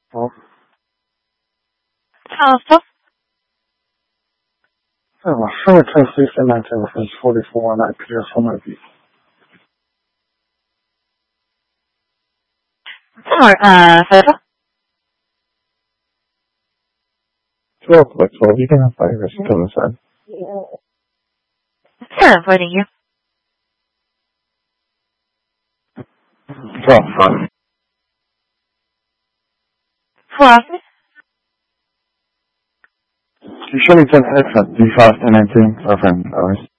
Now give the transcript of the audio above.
Oh, Council. my friend takes this and I tell us 44 and I clear for my people. Federal. 12 by 12, you can have virus to the side. Sir, avoiding you. 12, fine. Who asked me? You should have done headset, D5 and 19, our friend, alright?